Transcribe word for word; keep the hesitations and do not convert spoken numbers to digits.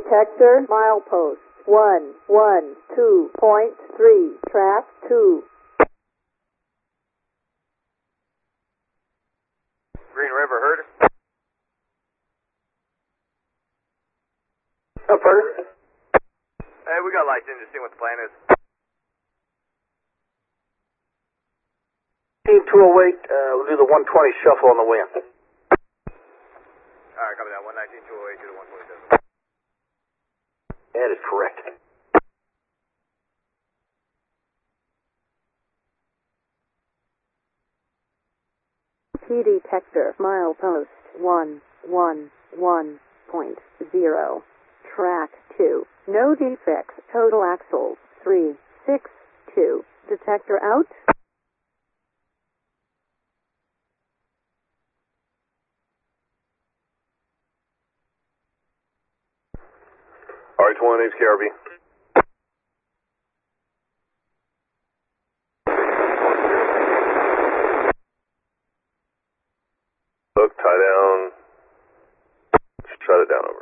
detector, milepost, one, one, two point three, track two. Green River, heard? Up, heard? Hey, we got lights in, just seeing what the plan is. Team two oh eight, uh, we'll do the one twenty shuffle on the way in. Alright, copy that. one nineteen, two oh eight, to the one twenty-seven. That is correct. P detector, milepost, one, one, one point zero. Track two. No defects. Total axles, three, six, two. Detector out. R H one, H K R B. Hook, tie down. Shut it down over.